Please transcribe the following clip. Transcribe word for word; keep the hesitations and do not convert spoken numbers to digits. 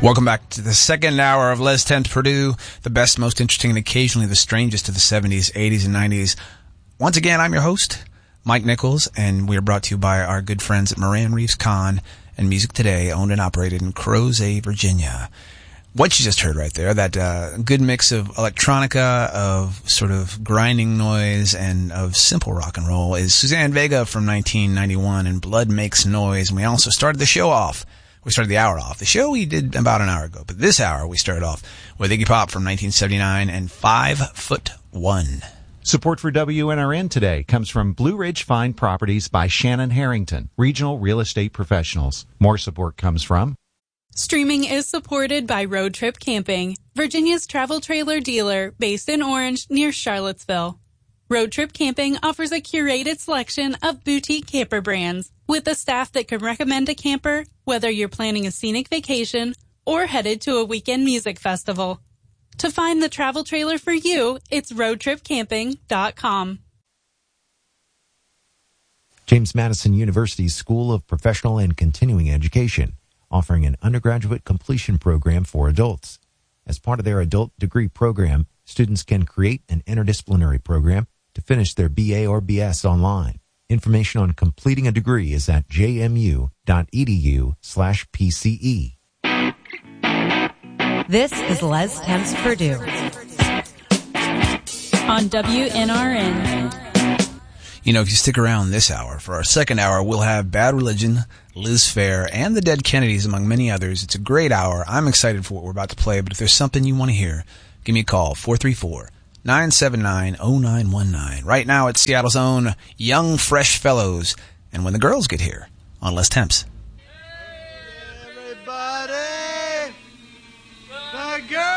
Welcome back to the second hour of Les Temps Purdue, the best, most interesting, and occasionally the strangest of the seventies, eighties, and nineties. Once again, I'm your host, Mike Nichols, and we are brought to you by our good friends at Moran Reeves Con and Music Today, owned and operated in Crozet, Virginia. What you just heard right there, that uh, good mix of electronica, of sort of grinding noise, and of simple rock and roll is Suzanne Vega from nineteen ninety-one and Blood Makes Noise. And we also started the show off. We started the hour off. The show we did about an hour ago, but this hour we started off with Iggy Pop from nineteen seventy-nine and Five Foot One. Support for W N R N today comes from Blue Ridge Fine Properties by Shannon Harrington, regional real estate professionals. More support comes from... Streaming is supported by Road Trip Camping, Virginia's travel trailer dealer based in Orange near Charlottesville. Road Trip Camping offers a curated selection of boutique camper brands with a staff that can recommend a camper whether you're planning a scenic vacation or headed to a weekend music festival. To find the travel trailer for you, it's road trip camping dot com. James Madison University's School of Professional and Continuing Education, offering an undergraduate completion program for adults. As part of their adult degree program, students can create an interdisciplinary program to finish their B A or B S online. Information on completing a degree is at jmu.edu slash PCE. This is Les Temps Purdue on W N R N. You know, if you stick around this hour, for our second hour, we'll have Bad Religion, Liz Phair, and the Dead Kennedys, among many others. It's a great hour. I'm excited for what we're about to play, but if there's something you want to hear, give me a call, four three four, nine seven nine, zero nine one nine. Right now, it's Seattle's own Young Fresh Fellows, and When the Girls Get Here on Les Temps. Everybody, the girls.